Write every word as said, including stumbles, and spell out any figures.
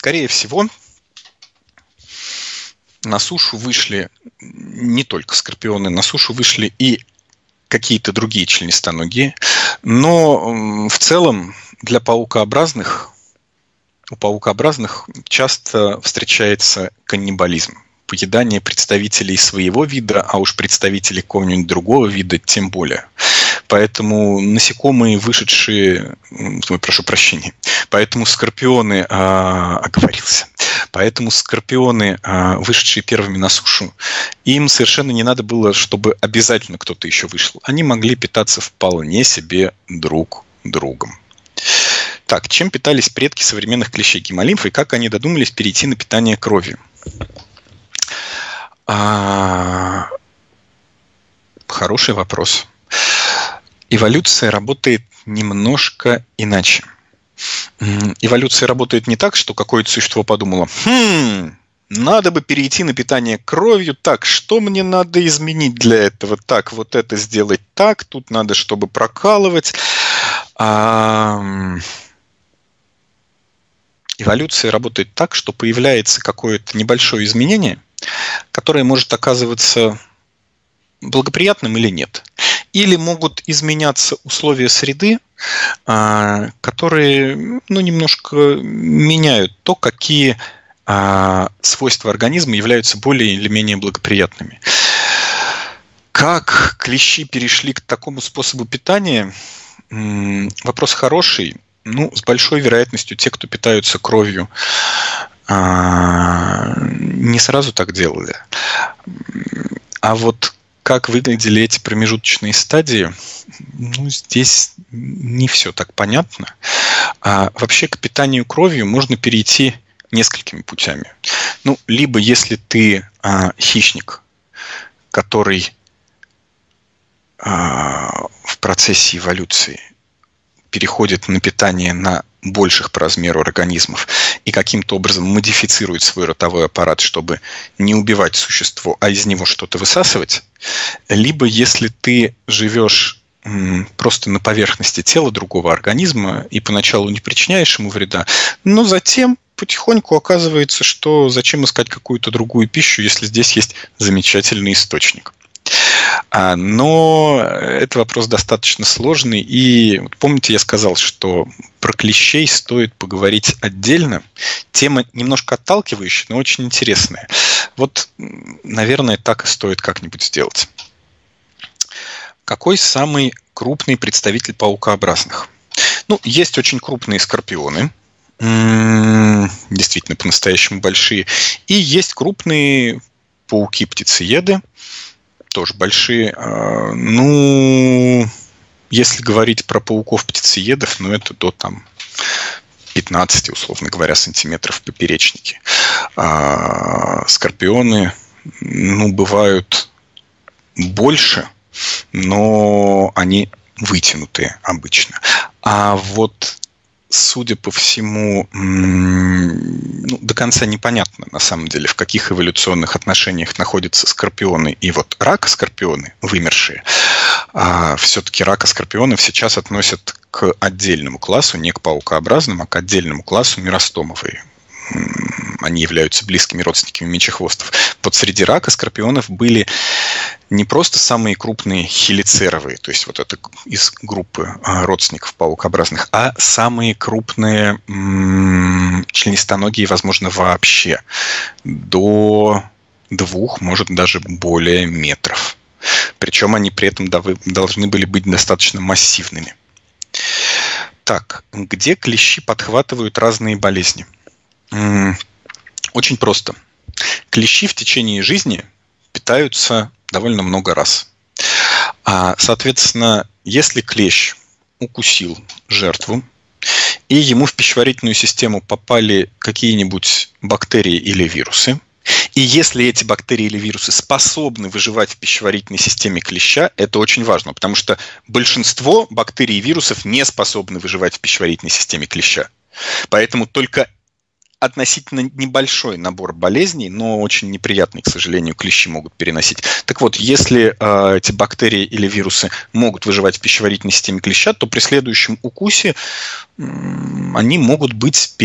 скорее всего, на сушу вышли не только скорпионы, на сушу вышли и какие-то другие членистоногие, но в целом для паукообразных, у паукообразных часто встречается каннибализм. Поедание представителей своего вида, а уж представителей какого-нибудь другого вида тем более. Поэтому насекомые, вышедшие... Ой, прошу прощения. Поэтому скорпионы... А, оговорился. Поэтому скорпионы, а, вышедшие первыми на сушу, им совершенно не надо было, чтобы обязательно кто-то еще вышел. Они могли питаться вполне себе друг другом. Так, чем питались предки современных клещей гемолимфы и как они додумались перейти на питание кровью? А... Хороший вопрос. Эволюция работает немножко иначе. Эволюция работает не так, что какое-то существо подумало: хм, надо бы перейти на питание кровью. Так, что мне надо изменить для этого? Так, вот это сделать так, тут надо, чтобы прокалывать. А... Эволюция работает так, что появляется какое-то небольшое изменение, которое может оказываться благоприятным или нет. Или могут изменяться условия среды, которые, ну, немножко меняют то, какие свойства организма являются более или менее благоприятными. Как клещи перешли к такому способу питания? Вопрос хороший. Ну, с большой вероятностью те, кто питаются кровью, не сразу так делали. А вот как выглядели эти промежуточные стадии, ну, здесь не все так понятно. А вообще к питанию кровью можно перейти несколькими путями. Ну, либо если ты а, хищник, который а, в процессе эволюции переходит на питание на больших по размеру организмов и каким-то образом модифицирует свой ротовой аппарат, чтобы не убивать существо, а из него что-то высасывать. Либо если ты живешь м, просто на поверхности тела другого организма и поначалу не причиняешь ему вреда, но затем потихоньку оказывается, что зачем искать какую-то другую пищу, если здесь есть замечательный источник. Но это вопрос достаточно сложный. И помните, я сказал, что про клещей стоит поговорить отдельно. Тема немножко отталкивающая, но очень интересная. Вот, наверное, так и стоит как-нибудь сделать. Какой самый крупный представитель паукообразных? Ну, есть очень крупные скорпионы. Действительно, по-настоящему большие. И есть крупные пауки-птицееды. Тоже большие. Ну, если говорить про пауков-птицеедов, ну, это до там пятнадцать, условно говоря, сантиметров в поперечнике. А скорпионы, ну, бывают больше, но они вытянутые обычно. А вот, судя по всему, ну, до конца непонятно, на самом деле, в каких эволюционных отношениях находятся скорпионы и вот ракоскорпионы, вымершие. А все-таки ракоскорпионов сейчас относят к отдельному классу, не к паукообразным, а к отдельному классу миростомовые. Они являются близкими родственниками мечехвостов. Вот среди ракоскорпионов были не просто самые крупные хелицеровые, то есть вот это из группы родственников паукообразных, а самые крупные м- членистоногие, возможно, вообще до двух, может, даже более метров. Причем они при этом должны были быть достаточно массивными. Так, где клещи подхватывают разные болезни? М- очень просто. Клещи в течение жизни питаются довольно много раз. А, соответственно, если клещ укусил жертву, и ему в пищеварительную систему попали какие-нибудь бактерии или вирусы, и если эти бактерии или вирусы способны выживать в пищеварительной системе клеща, это очень важно, потому что большинство бактерий и вирусов не способны выживать в пищеварительной системе клеща. Поэтому только относительно небольшой набор болезней, но очень неприятные, к сожалению, клещи могут переносить. Так вот, если э, эти бактерии или вирусы могут выживать в пищеварительной системе клеща, то при следующем укусе э, они могут быть